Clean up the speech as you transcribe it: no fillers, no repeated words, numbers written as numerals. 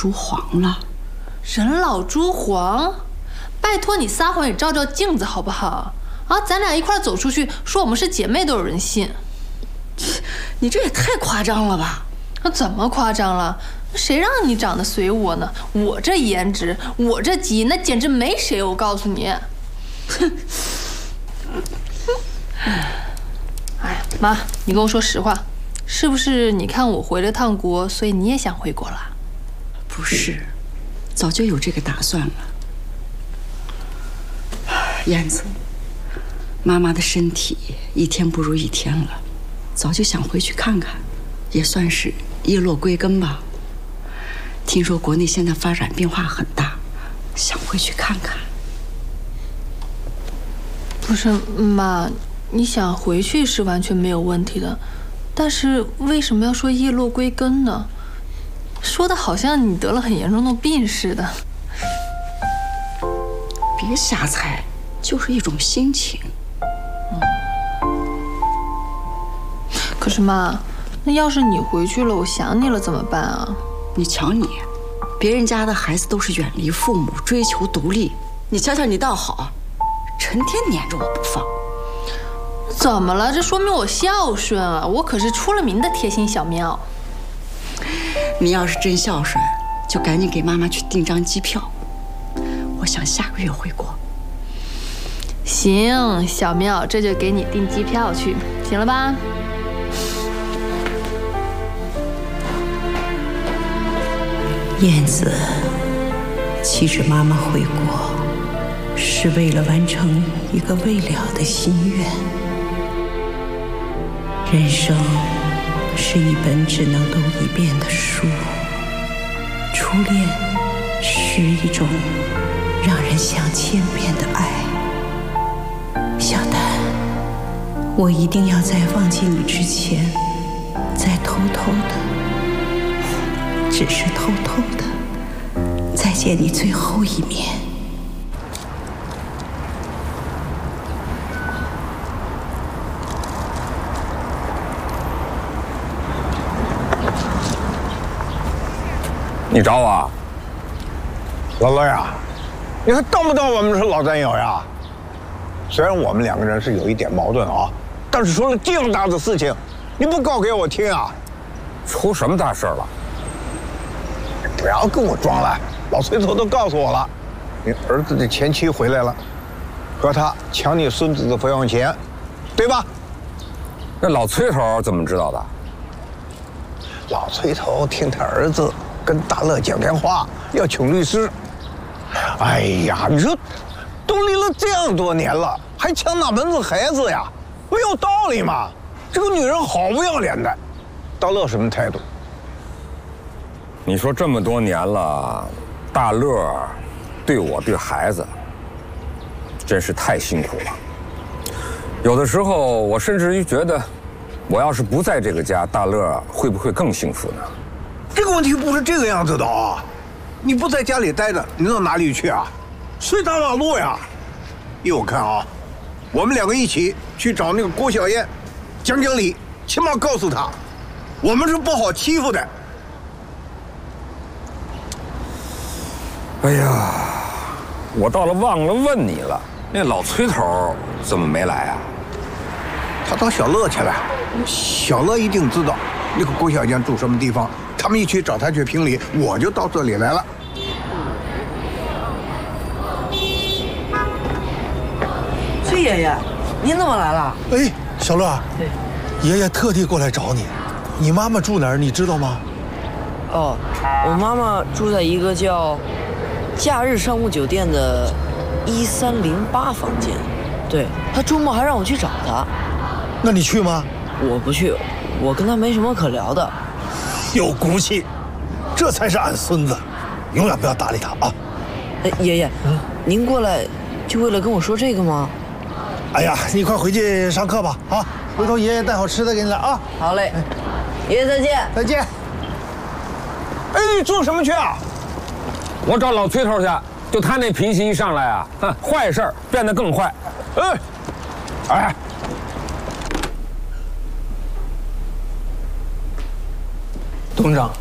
珠黄了。 人老珠黄？拜托你撒谎也照照镜子好不好？啊，咱俩一块走出去，说我们是姐妹都有人信。 你这也太夸张了吧？ 那怎么夸张了？谁让你长得随我呢？我这颜值，我这基因，那简直没谁。我告诉你。哼。哎呀，妈，你跟我说实话，是不是你看我回了趟国，所以你也想回国了？ 不是，早就有这个打算了。燕子，妈妈的身体一天不如一天了，早就想回去看看，也算是叶落归根吧。听说国内现在发展变化很大，想回去看看。 不是妈，你想回去是完全没有问题的，但是为什么要说叶落归根呢？说的好像你得了很严重的病似的。 别瞎猜，就是一种心情。 可是妈，那要是你回去了，我想你了怎么办啊？ 你瞧你，别人家的孩子都是远离父母，追求独立，你瞧瞧你倒好，成天黏着我不放。 怎么了？这说明我孝顺啊！我可是出了名的贴心小喵。 你要是真孝顺，就赶紧给妈妈去订张机票。我想下个月回国。 行，小喵，这就给你订机票去，行了吧？ 燕子，其实妈妈回国是为了完成一个未了的心愿。人生是一本只能读一遍的书，初恋是一种让人想千遍的爱。小丹，我一定要在忘记你之前，再偷偷的，只是偷偷的，再见你最后一面。 你找我啊，老罗呀？你还当不当我们是老战友呀？虽然我们两个人是有一点矛盾啊，但是说了这样大的事情，你不告给我听啊？ 出什么大事了？ 不要跟我装了，老崔头都告诉我了，你儿子的前妻回来了，和他抢你孙子的抚养钱，对吧？ 那老崔头怎么知道的？ 老崔头听他儿子跟大乐讲电话，要请律师。哎呀，你说都离了这样多年了，还抢哪门子孩子呀？没有道理嘛！这个女人好不要脸的。大乐什么态度？ 你说这么多年了，大乐对我对孩子真是太辛苦了。有的时候我甚至于觉得，我要是不在这个家，大乐会不会更幸福呢？ 这个问题不是这个样子的啊！你不在家里待着，你到哪里去啊？随大马路呀！依我看啊，我们两个一起去找那个郭小燕，讲讲理，起码告诉她，我们是不好欺负的。 哎呀，我到了忘了问你了，那老崔头怎么没来啊？ 他找小乐去了，小乐一定知道那个郭小燕住什么地方，他们一起找他去评理，我就到这里来了。 崔爷爷，您怎么来了？ 哎，小乐，爷爷特地过来找你。你妈妈住哪儿？你知道吗？ 哦，我妈妈住在一个叫假日商务酒店的1308房间。对，她周末还让我去找她。 那你去吗？ 我不去，我跟她没什么可聊的。 有骨气，这才是俺孙子，永远不要搭理他啊！ 哎，爷爷，您过来就为了跟我说这个吗？ 哎呀，你快回去上课吧啊！回头爷爷带好吃的给你来啊！ 好嘞，爷爷再见。 再见。 哎，你做什么去啊？ 我找老崔头去，就他那脾气一上来啊，坏事儿变得更坏。 哎， 董事长，